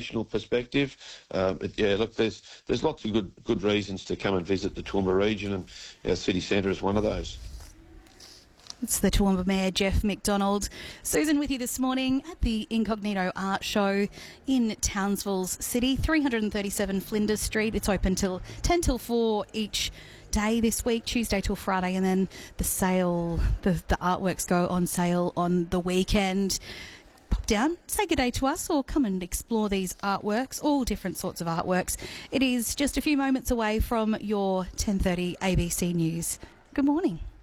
traditional perspective. Look, there's lots of good reasons to come and visit the Toowoomba region, and our city centre is one of those. It's the Toowoomba Mayor, Jeff McDonald. Susan with you this morning at the Incognito Art Show in Townsville's city, 337 Flinders Street. It's open till 10 till 4 each day this week, Tuesday till Friday, and then the artworks go on sale on the weekend. Pop down, say good day to us, or come and explore these artworks, all different sorts of artworks. It is just a few moments away from your 10:30 ABC News. Good morning.